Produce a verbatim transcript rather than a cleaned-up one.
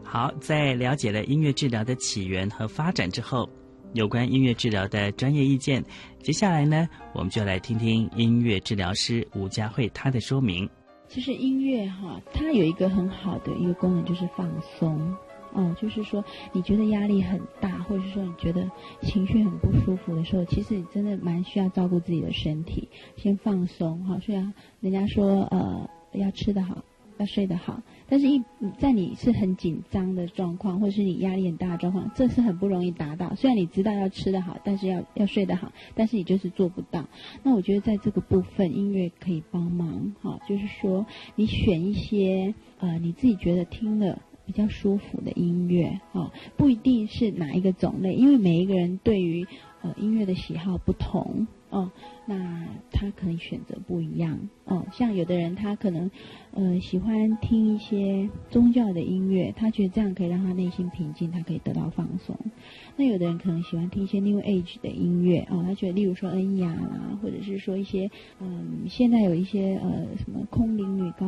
好，在了解了音乐治疗的起源和发展之后，有关音乐治疗的专业意见，接下来呢，我们就来听听音乐治疗师吴佳慧她的说明。 其实音乐哈，它有一个很好的一个功能，就是放松。哦，就是说你觉得压力很大，或者是说你觉得情绪很不舒服的时候，其实你真的蛮需要照顾自己的身体，先放松哈。虽然人家说呃要吃得好，要睡得好，但是一在你是很紧张的状况，或者是你压力很大的状况，这是很不容易达到。虽然你知道要吃得好，但是要要睡得好，但是你就是做不到。那我觉得在这个部分，音乐可以帮忙哈，就是说你选一些呃你自己觉得听了比较舒服的音乐啊，不一定是哪一个种类，因为每一个人对于呃音乐的喜好不同哦，那他可能选择不一样哦。像有的人他可能呃喜欢听一些宗教的音乐，他觉得这样可以让他内心平静，他可以得到放松。那有的人可能喜欢听一些 New Age 的音乐哦，他觉得例如说恩雅啦，或者是说一些嗯现在有一些呃什么空灵女高